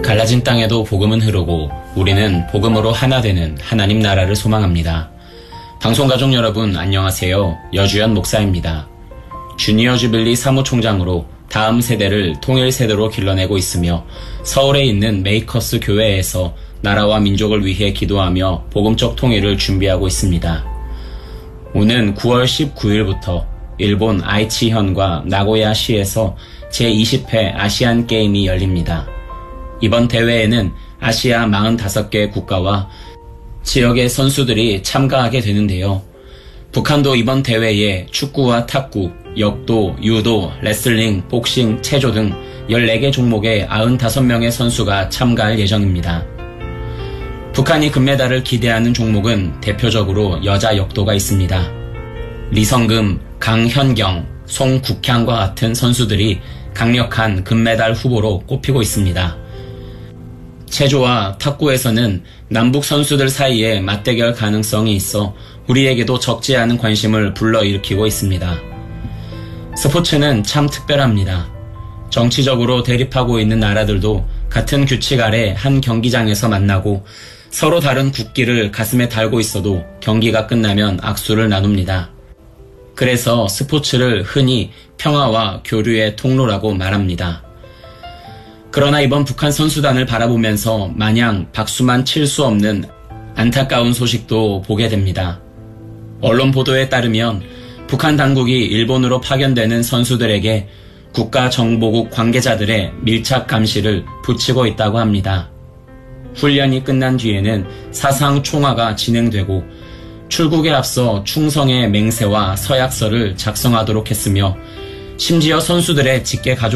갈라진 땅에도 복음은 흐르고 우리는 복음으로 하나 되는 하나님 나라를 소망합니다. 방송가족 여러분 안녕하세요. 여주연 목사입니다. 주니어 주빌리 사무총장으로 다음 세대를 통일 세대로 길러내고 있으며 서울에 있는 메이커스 교회에서 나라와 민족을 위해 기도하며 복음적 통일을 준비하고 있습니다. 오는 9월 19일부터 일본 아이치현과 나고야시에서 제20회 아시안 게임이 열립니다. 이번 대회에는 아시아 45개 국가와 지역의 선수들이 참가하게 되는데요. 북한도 이번 대회에 축구와 탁구, 역도, 유도, 레슬링, 복싱, 체조 등 14개 종목의 95명의 선수가 참가할 예정입니다. 북한이 금메달을 기대하는 종목은 대표적으로 여자 역도가 있습니다. 리성금, 강현경, 송국향과 같은 선수들이 강력한 금메달 후보로 꼽히고 있습니다. 체조와 탁구에서는 남북 선수들 사이에 맞대결 가능성이 있어 우리에게도 적지 않은 관심을 불러일으키고 있습니다. 스포츠는 참 특별합니다. 정치적으로 대립하고 있는 나라들도 같은 규칙 아래 한 경기장에서 만나고 서로 다른 국기를 가슴에 달고 있어도 경기가 끝나면 악수를 나눕니다. 그래서 스포츠를 흔히 평화와 교류의 통로라고 말합니다. 그러나 이번 북한 선수단을 바라보면서 마냥 박수만 칠 수 없는 안타까운 소식도 보게 됩니다. 언론 보도에 따르면 북한 당국이 일본으로 파견되는 선수들에게 국가정보국 관계자들의 밀착 감시를 붙이고 있다고 합니다. 훈련이 끝난 뒤에는 사상 총화가 진행되고 출국에 앞서 충성의 맹세와 서약서를 작성하도록 했으며 심지어 선수들의 직계 가족